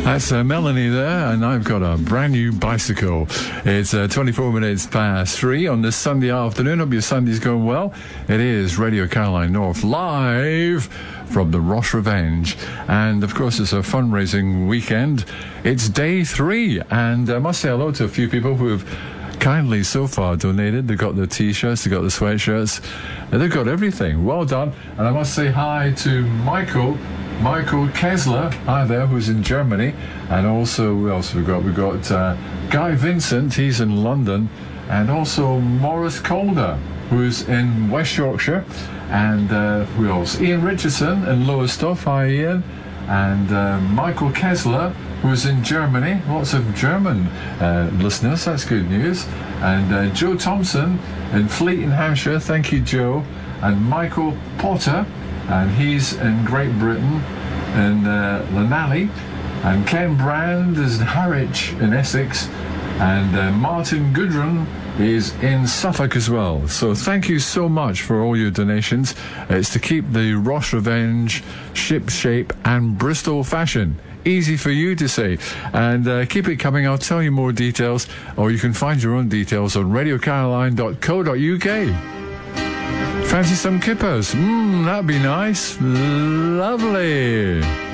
That's Melanie there, and I've got a brand new bicycle. It's 24 minutes past 3 on this Sunday afternoon. Hope your Sunday's going well. It is Radio Caroline North, live from the Ross Revenge. And, of course, it's a fundraising weekend. It's day 3, and I must say hello to a few people who have kindly so far donated. They've got the T-shirts, they've got the sweatshirts, and they've got everything. Well done. And I must say hi to Michael Kessler, hi there, who's in Germany. And also, who else have we got? We've got Guy Vincent, he's in London. And also Morris Calder, who's in West Yorkshire. And who else? Ian Richardson in Lowestoft, hi Ian. And Michael Kessler, who's in Germany. Lots of German listeners, that's good news. And Joe Thompson in Fleet in Hampshire, thank you Joe. And Michael Potter, and he's in Great Britain, in Lanali. And Ken Brand is in Harwich in Essex. And Martin Goodrun is in Suffolk as well. So thank you so much for all your donations. It's to keep the Ross Revenge ship shape and Bristol fashion. Easy for you to say. And keep it coming. I'll tell you more details, or you can find your own details on radiocaroline.co.uk. Fancy some kippers? That'd be nice. Lovely.